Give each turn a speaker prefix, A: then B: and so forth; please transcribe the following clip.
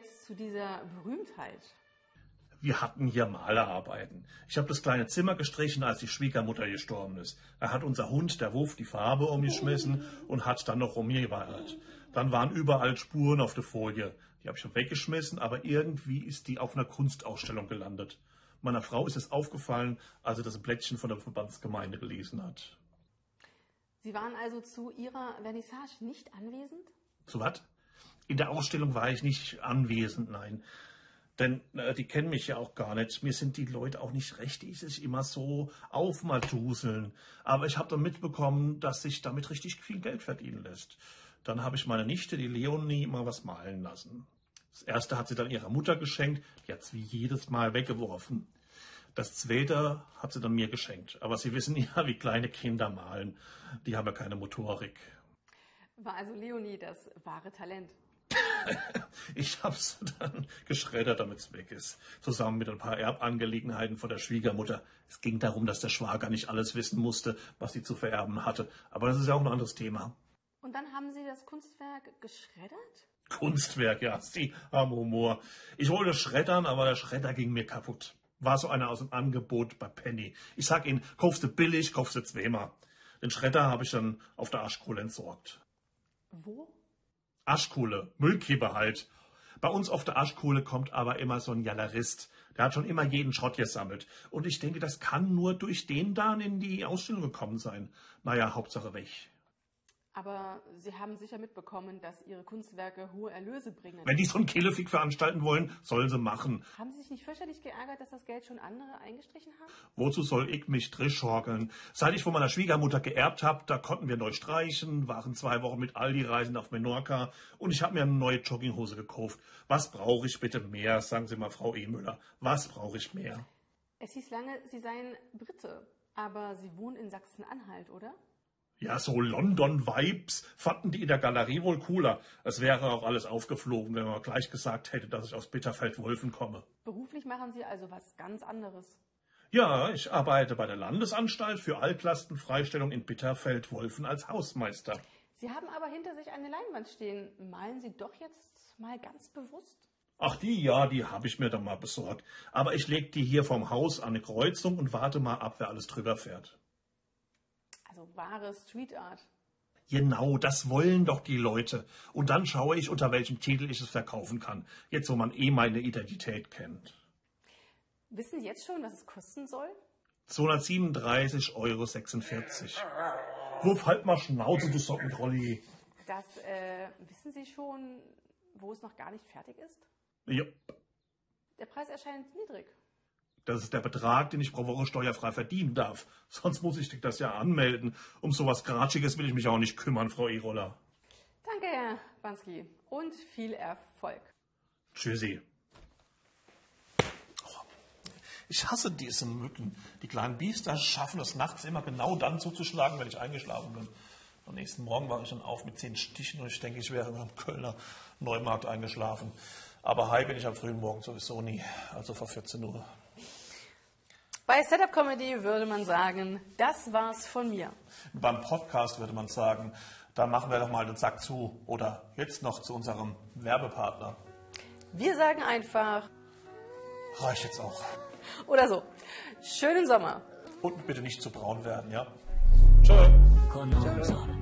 A: jetzt zu dieser Berühmtheit?
B: Wir hatten hier Malerarbeiten. Ich habe das kleine Zimmer gestrichen, als die Schwiegermutter gestorben ist. Da hat unser Hund, der Wuff, die Farbe umgeschmissen und hat dann noch rumgeweihert. Dann waren überall Spuren auf der Folie. Die habe ich schon weggeschmissen, aber irgendwie ist die auf einer Kunstausstellung gelandet. Meiner Frau ist es aufgefallen, als sie das Blättchen von der Verbandsgemeinde gelesen hat.
A: Sie waren also zu Ihrer Vernissage nicht anwesend?
B: Zu was? In der Ausstellung war ich nicht anwesend, nein. Denn die kennen mich ja auch gar nicht. Mir sind die Leute auch nicht recht, die sich immer so aufmaltuseln. Aber ich habe dann mitbekommen, dass sich damit richtig viel Geld verdienen lässt. Dann habe ich meine Nichte, die Leonie, mal was malen lassen. Das erste hat sie dann ihrer Mutter geschenkt. Die hat es wie jedes Mal weggeworfen. Das zweite hat sie dann mir geschenkt. Aber Sie wissen ja, wie kleine Kinder malen. Die haben ja keine Motorik.
A: War also Leonie das wahre Talent?
B: Ich hab's dann geschreddert, damit es weg ist. Zusammen mit ein paar Erbangelegenheiten von der Schwiegermutter. Es ging darum, dass der Schwager nicht alles wissen musste, was sie zu vererben hatte. Aber das ist ja auch ein anderes Thema.
A: Und dann haben Sie das Kunstwerk geschreddert?
B: Kunstwerk, ja, Sie haben Humor. Ich wollte schreddern, aber der Schredder ging mir kaputt. War so einer aus dem Angebot bei Penny. Ich sag Ihnen, kaufst du billig, kaufst du zweimal. Den Schredder habe ich dann auf der Aschkohle entsorgt.
A: Wo?
B: Aschkohle, Müllkippe halt. Bei uns auf der Aschkohle kommt aber immer so ein Jallerist. Der hat schon immer jeden Schrott gesammelt. Und ich denke, das kann nur durch den dann in die Ausstellung gekommen sein. Naja, Hauptsache weg.
A: Aber Sie haben sicher mitbekommen, dass Ihre Kunstwerke hohe Erlöse bringen.
B: Wenn die so einen Kelefick veranstalten wollen, sollen sie machen.
A: Haben Sie sich nicht fürchterlich geärgert, dass das Geld schon andere eingestrichen haben?
B: Wozu soll ich mich drischorgeln? Seit ich von meiner Schwiegermutter geerbt habe, da konnten wir neu streichen, waren 2 Wochen mit Aldi reisen auf Menorca und ich habe mir eine neue Jogginghose gekauft. Was brauche ich bitte mehr? Sagen Sie mal, Frau E. Müller, was brauche ich mehr?
A: Es hieß lange, Sie seien Brite, aber Sie wohnen in Sachsen-Anhalt, oder?
B: Ja, so London-Vibes fanden die in der Galerie wohl cooler. Es wäre auch alles aufgeflogen, wenn man gleich gesagt hätte, dass ich aus Bitterfeld-Wolfen komme.
A: Beruflich machen Sie also was ganz anderes.
B: Ja, ich arbeite bei der Landesanstalt für Altlastenfreistellung in Bitterfeld-Wolfen als Hausmeister.
A: Sie haben aber hinter sich eine Leinwand stehen. Malen Sie doch jetzt mal ganz bewusst?
B: Ach, die habe ich mir dann mal besorgt. Aber ich leg die hier vom Haus an eine Kreuzung und warte mal ab, wer alles drüber fährt.
A: Also wahre Street Art.
B: Genau, das wollen doch die Leute. Und dann schaue ich, unter welchem Titel ich es verkaufen kann. Jetzt, wo man meine Identität kennt.
A: Wissen Sie jetzt schon, was es kosten soll?
B: 237,46 €. Wuff, halt mal Schnauze, du Sockentrolli.
A: Das, wissen Sie schon, wo es noch gar nicht fertig ist?
B: Ja,
A: Der Preis erscheint niedrig.
B: das ist der Betrag, den ich pro Woche steuerfrei verdienen darf. Sonst muss ich das ja anmelden. Um sowas Gratschiges will ich mich auch nicht kümmern, Frau E-Roller.
A: Danke, Herr Banski. Und viel Erfolg.
B: Tschüssi. Oh, ich hasse diese Mücken. Die kleinen Biester schaffen es nachts immer genau dann zuzuschlagen, wenn ich eingeschlafen bin. Am nächsten Morgen war ich dann auf mit 10 Stichen und ich denke, ich wäre im Kölner Neumarkt eingeschlafen. Aber heim bin ich am frühen Morgen sowieso nie, also vor 14 Uhr.
A: Bei Setup Comedy würde man sagen, das war's von mir.
B: Beim Podcast würde man sagen, da machen wir doch mal den Sack zu. Oder jetzt noch zu unserem Werbepartner.
A: Wir sagen einfach,
B: Reicht jetzt auch.
A: oder so, schönen Sommer.
B: Und bitte nicht zu braun werden, ja? Tschö.
C: Con un solo